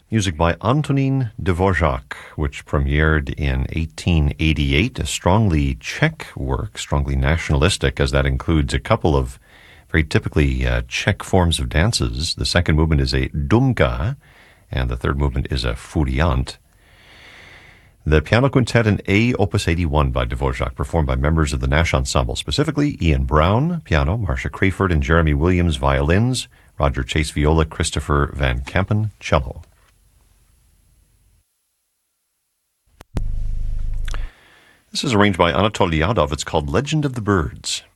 Music by Antonín Dvořák, which premiered in 1888, a strongly Czech work, strongly nationalistic, as that includes a couple of very typically Czech forms of dances. The second movement is a dumka, and the third movement is a furiant. The piano quintet in A, Opus 81 by Dvořák, performed by members of the Nash Ensemble, specifically Ian Brown, piano, Marcia Crayford and Jeremy Williams, violins, Roger Chase, viola, Christopher Van Kampen, cello. This is arranged by Anatol Lyadov. It's called Legend of the Birds.